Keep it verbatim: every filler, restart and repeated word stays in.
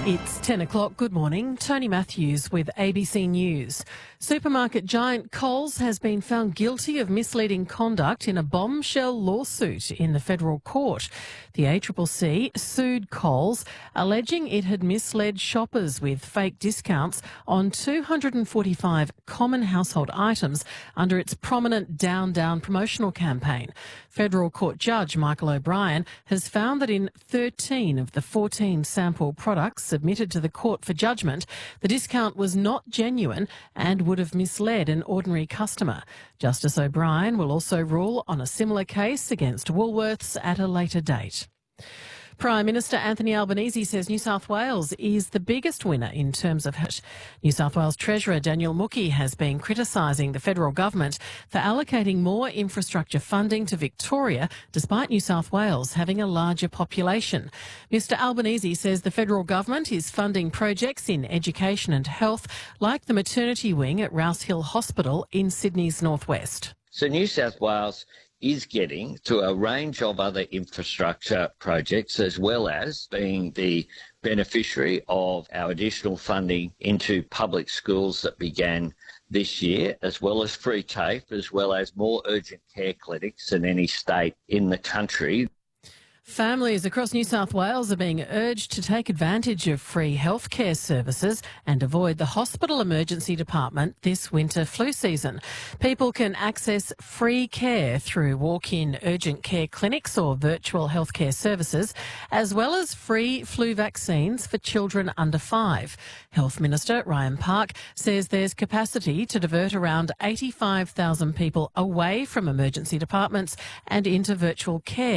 It's ten o'clock. Good morning. Tony Matthews with A B C News. Supermarket giant Coles has been found guilty of misleading conduct in a bombshell lawsuit in the federal court. The A C C C sued Coles, alleging it had misled shoppers with fake discounts on two hundred forty-five common household items under its prominent Down Down promotional campaign. Federal Court Judge Michael O'Brien has found that in thirteen of the fourteen sample products submitted to the court for judgment, the discount was not genuine and would have misled an ordinary customer. Justice O'Brien will also rule on a similar case against Woolworths at a later date. Prime Minister Anthony Albanese says New South Wales is the biggest winner in terms of it. New South Wales Treasurer Daniel Mookhey has been criticising the federal government for allocating more infrastructure funding to Victoria, despite New South Wales having a larger population. Mister Albanese says the federal government is funding projects in education and health, like the maternity wing at Rouse Hill Hospital in Sydney's northwest. So New South Wales is getting to a range of other infrastructure projects, as well as being the beneficiary of our additional funding into public schools that began this year, as well as free TAFE, as well as more urgent care clinics than any state in the country. Families across New South Wales are being urged to take advantage of free healthcare services and avoid the hospital emergency department this winter flu season. People can access free care through walk-in urgent care clinics or virtual healthcare services, as well as free flu vaccines for children under five. Health Minister Ryan Park says there's capacity to divert around eighty-five thousand people away from emergency departments and into virtual care.